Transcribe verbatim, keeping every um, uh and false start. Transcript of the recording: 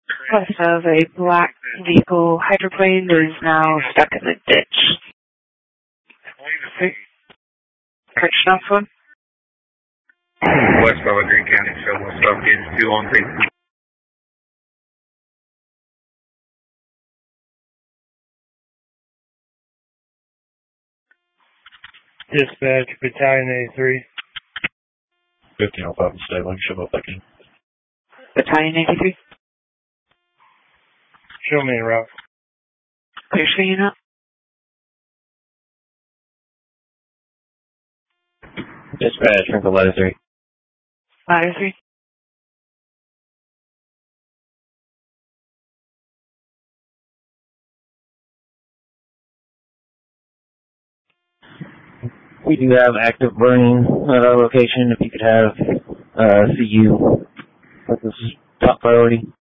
Plus of a black vehicle hydroplane is now stuck in the ditch. Correction off one. West Bella Green County, so we'll stop getting two on three. Dispatch, Battalion eighty-three. fifteen oh five and Stabling, show up again. Battalion eighty-three. Show me a route. Clear screen unit. Dispatch, Wrinkle Ladder three. Ladder three. We do have active burning at our location. If you could have uh, C U, this is top priority.